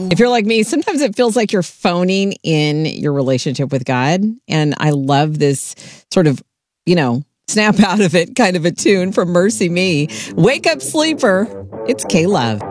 If you're like me, sometimes it feels like you're phoning in your relationship with God. And I love this sort of, snap out of it kind of a tune from Mercy Me. Wake up, sleeper. It's K-Love.